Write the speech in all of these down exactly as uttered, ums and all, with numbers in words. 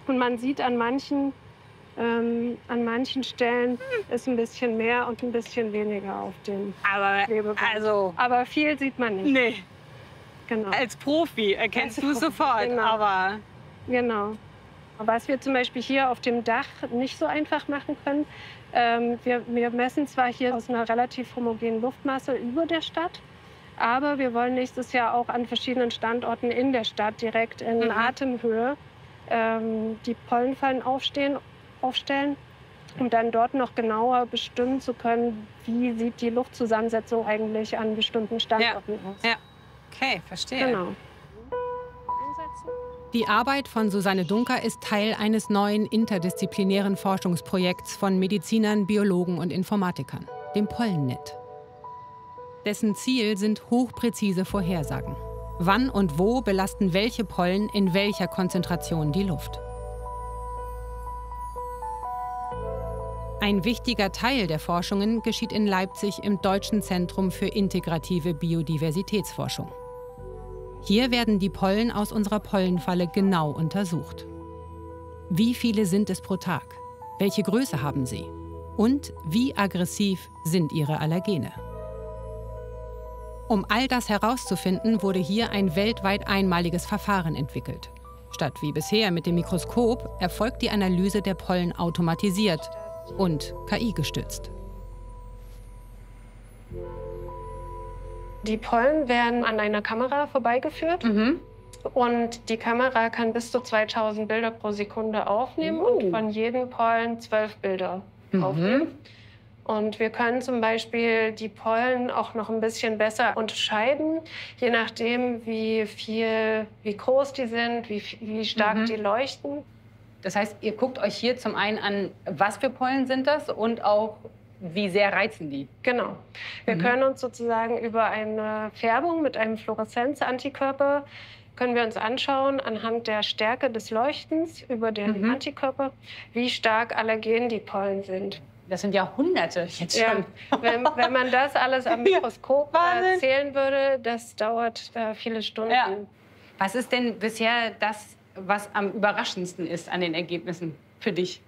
Und man sieht an manchen, ähm, an manchen Stellen ist ein bisschen mehr und ein bisschen weniger auf dem Aber, Klebeband. also, Aber viel sieht man nicht. nee, Genau. als Profi erkennst Als du Profi, sofort, genau. aber Genau. Was wir zum Beispiel hier auf dem Dach nicht so einfach machen können, ähm, wir, wir messen zwar hier aus einer relativ homogenen Luftmasse über der Stadt, aber wir wollen nächstes Jahr auch an verschiedenen Standorten in der Stadt direkt in Mhm. Atemhöhe ähm, die Pollenfallen aufstehen, aufstellen, um dann dort noch genauer bestimmen zu können, wie sieht die Luftzusammensetzung eigentlich an bestimmten Standorten aus. ja, okay, verstehe. Genau. Die Arbeit von Susanne Dunker ist Teil eines neuen interdisziplinären Forschungsprojekts von Medizinern, Biologen und Informatikern, dem Pollennet. Dessen Ziel sind hochpräzise Vorhersagen. Wann und wo belasten welche Pollen in welcher Konzentration die Luft? Ein wichtiger Teil der Forschungen geschieht in Leipzig im Deutschen Zentrum für integrative Biodiversitätsforschung. Hier werden die Pollen aus unserer Pollenfalle genau untersucht. Wie viele sind es pro Tag? Welche Größe haben sie? Und wie aggressiv sind ihre Allergene? Um all das herauszufinden, wurde hier ein weltweit einmaliges Verfahren entwickelt. Statt wie bisher mit dem Mikroskop erfolgt die Analyse der Pollen automatisiert und K I gestützt. Die Pollen werden an einer Kamera vorbeigeführt. Mhm. Und die Kamera kann bis zu zweitausend Bilder pro Sekunde aufnehmen Uh. und von jedem Pollen zwölf Bilder Mhm. aufnehmen. Und wir können zum Beispiel die Pollen auch noch ein bisschen besser unterscheiden, je nachdem, wie viel, wie groß die sind, wie, wie stark Mhm. die leuchten. Das heißt, ihr guckt euch hier zum einen an, was für Pollen sind das und auch, wie sehr reizen die? Genau. Wir Mhm. können uns sozusagen über eine Färbung mit einem Fluoreszenzantikörper können wir uns anschauen, anhand der Stärke des Leuchtens über den Mhm. Antikörper, wie stark allergen die Pollen sind. Das sind ja Hunderte jetzt Ja, schon. wenn, wenn man das alles am Mikroskop äh, Wahnsinn. zählen würde, das dauert äh, viele Stunden. Ja. Was ist denn bisher das, was am überraschendsten ist an den Ergebnissen für dich?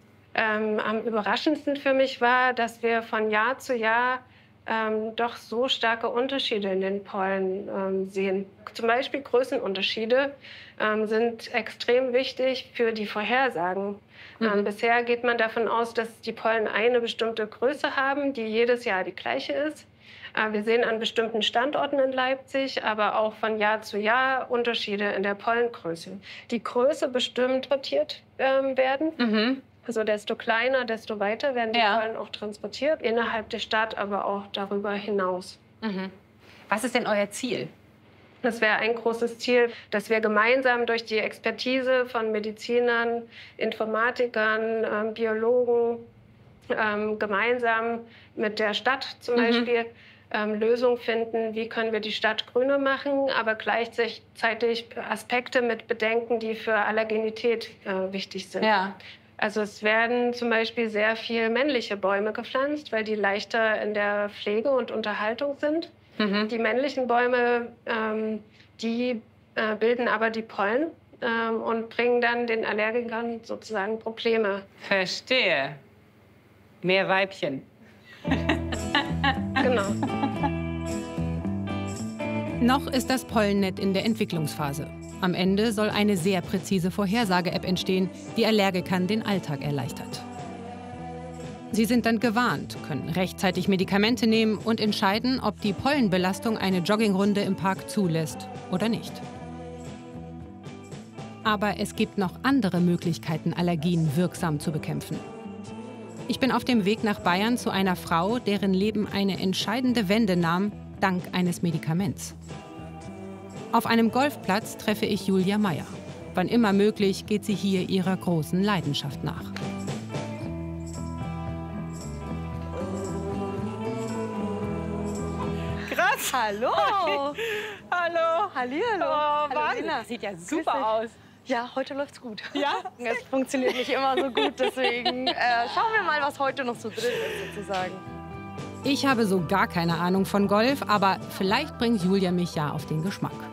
Ähm, am überraschendsten für mich war, dass wir von Jahr zu Jahr ähm, doch so starke Unterschiede in den Pollen ähm, sehen. Zum Beispiel Größenunterschiede ähm, sind extrem wichtig für die Vorhersagen. Mhm. Ähm, bisher geht man davon aus, dass die Pollen eine bestimmte Größe haben, die jedes Jahr die gleiche ist. Äh, wir sehen an bestimmten Standorten in Leipzig, aber auch von Jahr zu Jahr Unterschiede in der Pollengröße. Die Größe bestimmt transportiert ähm, werden. Mhm. Also desto kleiner, desto weiter werden die Ja. Pollen auch transportiert, innerhalb der Stadt, aber auch darüber hinaus. Mhm. Was ist denn euer Ziel? Das wäre ein großes Ziel, dass wir gemeinsam durch die Expertise von Medizinern, Informatikern, ähm, Biologen ähm, gemeinsam mit der Stadt zum Mhm. Beispiel ähm, Lösungen finden, wie können wir die Stadt grüner machen, aber gleichzeitig Aspekte mit bedenken, die für Allergenität äh, wichtig sind. Ja. Also es werden zum Beispiel sehr viel männliche Bäume gepflanzt, weil die leichter in der Pflege und Unterhaltung sind. Mhm. Die männlichen Bäume, ähm, die äh, bilden aber die Pollen ähm, und bringen dann den Allergikern sozusagen Probleme. Verstehe. Mehr Weibchen. Genau. Noch ist das Pollennet in der Entwicklungsphase. Am Ende soll eine sehr präzise Vorhersage-App entstehen, die Allergikern den Alltag erleichtert. Sie sind dann gewarnt, können rechtzeitig Medikamente nehmen und entscheiden, ob die Pollenbelastung eine Joggingrunde im Park zulässt oder nicht. Aber es gibt noch andere Möglichkeiten, Allergien wirksam zu bekämpfen. Ich bin auf dem Weg nach Bayern zu einer Frau, deren Leben eine entscheidende Wende nahm, dank eines Medikaments. Auf einem Golfplatz treffe ich Julia Meyer. Wann immer möglich, geht sie hier ihrer großen Leidenschaft nach. Krass. Hallo! Hallo. Hallihallo! Oh, Hallo, Wahnsinn. Lena. Sieht ja Grüß super dich. aus. Ja, heute läuft's gut. Ja? Es funktioniert nicht immer so gut, deswegen äh, schauen wir mal, was heute noch so drin ist, sozusagen. Ich habe so gar keine Ahnung von Golf, aber vielleicht bringt Julia mich ja auf den Geschmack.